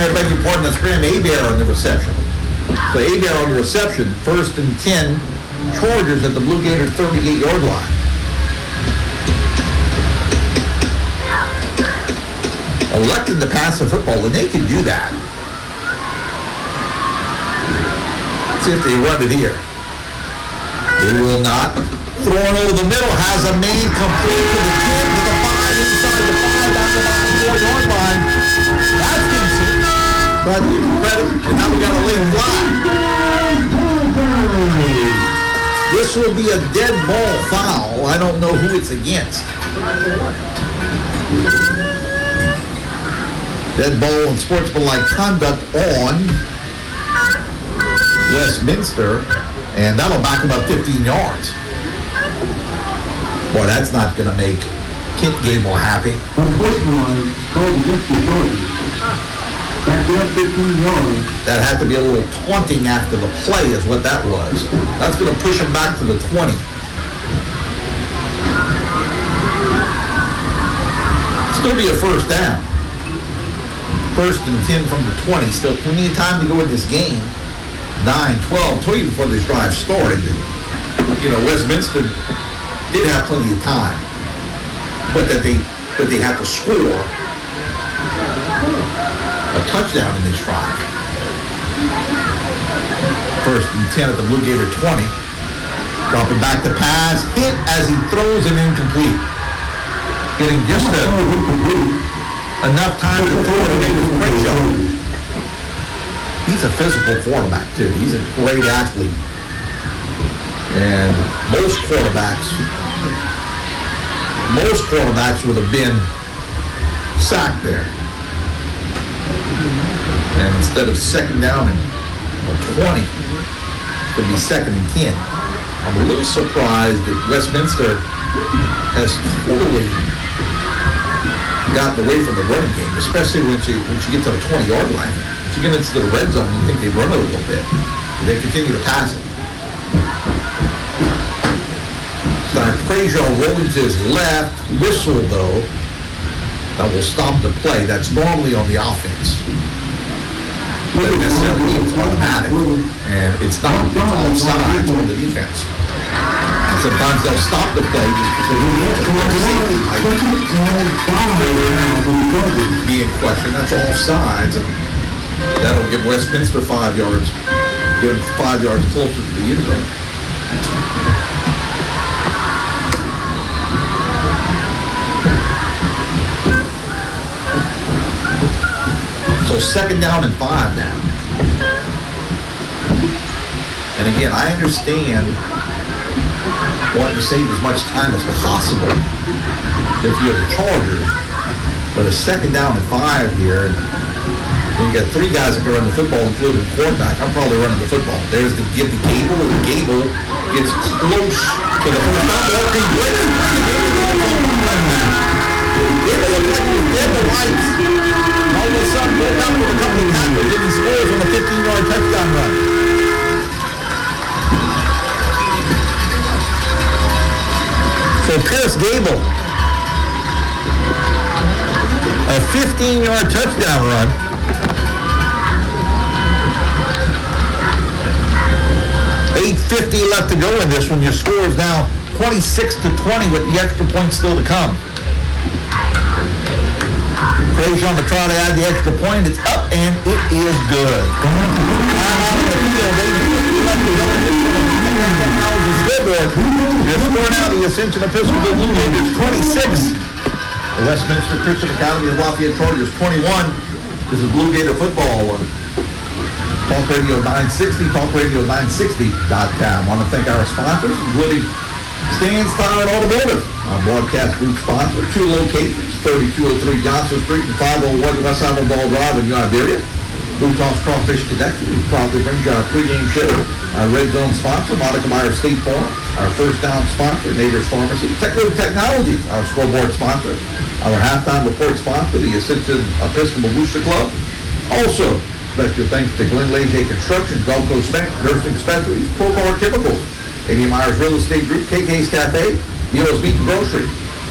I beg your pardon, that's Graham Hebert on the reception. So Hebert on the reception, 1st and 10, Chargers at the Blue Gator 38-yard line. Elected to pass the football, and they can do that. Let's see if they run it here. They will not. Throwing over the middle, has a man complete to the 10, to the 5, inside the 5, down the 4-yard line. That's decent. But give him credit, and now we got a late fly. This will be a dead ball foul. I don't know who it's against. Dead ball and sportsmanlike conduct on Westminster, and that'll back him up 15 yards. Boy, that's not going to make Kent Gable happy. That had to be a little taunting after the play is what that was. That's going to push him back to the 20. Still be a first down. 1st and 10 from the 20. Still plenty of time to go in this game. 9, 12, 20 before this drive started. You know, Westminster did have plenty of time, but they had to score a touchdown in this drive. 1st and 10 at the Blue Gator 20. Dropping back to pass, hit as he throws it incomplete. Getting just enough time to throw it into the great shot. He's a physical quarterback too. He's a great athlete. And most quarterbacks would have been sacked there. And instead of 2nd down and 20, it would be 2nd and 10. I'm a little surprised that Westminster has totally gotten away from the running game, especially when you get to the 20-yard line. If you get into the red zone, you think they run it a little bit. They continue to pass it. Frazier rolling to his left, whistle though, that will stop the play. That's normally on the offense. But it necessarily means automatic. And it's not, it's offside on the defense. And sometimes they'll stop the play just because be in question. That's offsides. And that'll give Westminster 5 yards. Give 5 yards closer to the end zone. So 2nd down and 5 now. And again, I understand wanting to save as much time as possible if you're the Chargers, but a 2nd down and 5 here, and you got 3 guys that can run the football, including the quarterback. I'm probably running the football. There's the give to Gable, and Gable gets close to the first down. All of a sudden, we're down with a couple of tackles, getting scores on a 15-yard touchdown run. So Pierce Gable, a 15-yard touchdown run. .850 left to go in this one. Your score is now 26-20 with the extra point still to come. Frazier on the try to add the extra point. It's up and it is good. Your score now, the Ascension Episcopal Blue Gators 26. The Westminster Christian Academy of Lafayette Chargers 21. This is Blue Gator football. Talk Radio 960, talkradio960.com. I want to thank our sponsors, including Stan's Tire and Automotive. Our broadcast group sponsor, 2 locations, 3203 Johnson Street and 501 West Alabama Drive in New Iberia. Blue Toss Crawfish Connection, we proudly bring you our pregame show. Our Red Zone sponsor, Monica Meyer State Farm. Our First Down sponsor, Neighbors Pharmacy. Techno Technologies, our scoreboard sponsor. Our halftime report sponsor, the Ascension Episcopal Booster Club. Also, special thanks to Glenn Leger Construction, Gulf Coast Bank, Nursing Specialties, Procar Chemicals, A.D. Myers Real Estate Group, KK's Cafe, Neil's Meat and Grocery,